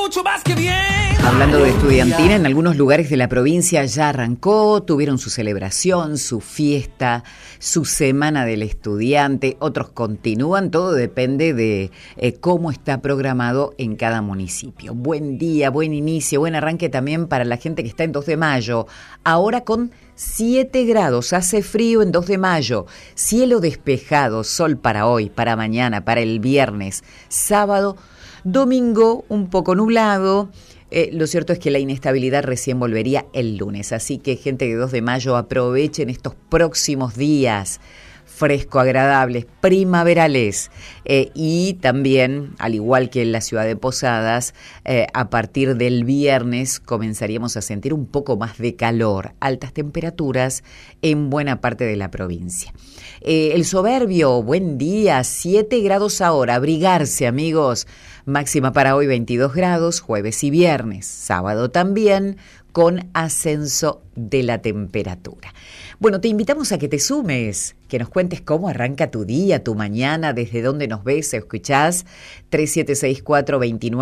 Mucho más que bien. Hablando de estudiantina, en algunos lugares de la provincia ya arrancó, tuvieron su celebración, su fiesta, su semana del estudiante, otros continúan, todo depende de cómo está programado en cada municipio. Buen día, buen inicio, buen arranque también para la gente que está en 2 de mayo, ahora con 7 grados, hace frío en 2 de mayo, cielo despejado, sol para hoy, para mañana, para el viernes, sábado, domingo un poco nublado. Lo cierto es que la inestabilidad recién volvería el lunes, así que gente de 2 de mayo aprovechen estos próximos días fresco, agradables, primaverales y también, al igual que en la ciudad de Posadas, a partir del viernes comenzaríamos a sentir un poco más de calor, altas temperaturas en buena parte de la provincia. El Soberbio, buen día, 7 grados ahora, abrigarse amigos, máxima para hoy 22 grados, jueves y viernes, sábado también, con ascenso de la temperatura. Bueno, te invitamos a que te sumes, que nos cuentes cómo arranca tu día, tu mañana, desde dónde nos ves, escuchás, 3764-29.